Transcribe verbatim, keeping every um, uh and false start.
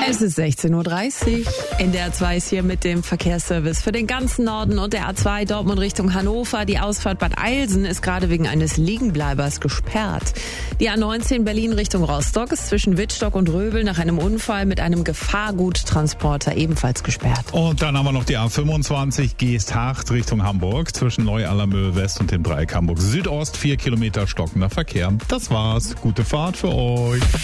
Es ist sechzehn Uhr dreißig. In der A zwei ist hier mit dem Verkehrsservice für den ganzen Norden und der A zwei Dortmund Richtung Hannover. Die Ausfahrt Bad Eilsen ist gerade wegen eines Liegenbleibers gesperrt. Die A neunzehn Berlin Richtung Rostock ist zwischen Wittstock und Röbel nach einem Unfall mit einem Gefahrguttransporter ebenfalls gesperrt. Und dann haben wir noch die A fünfundzwanzig Geest-Hacht Richtung Hamburg zwischen Neu-Allermöhe West und dem Dreieck Hamburg Südost. Vier Kilometer stockender Verkehr. Das war's. Gute Fahrt für euch.